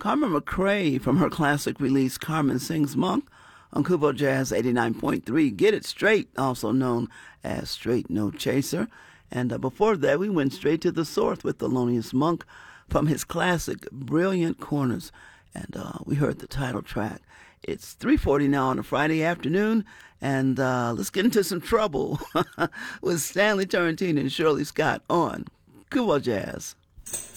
Carmen McRae from her classic release Carmen Sings Monk on Kubo Jazz 89.3. Get It Straight, also known as Straight No Chaser. And before that, we went straight to the source with Thelonious Monk from his classic Brilliant Corners. And we heard the title track. It's 3:40 now on a Friday afternoon, and let's get into some trouble with Stanley Turrentine and Shirley Scott on Kubo Jazz.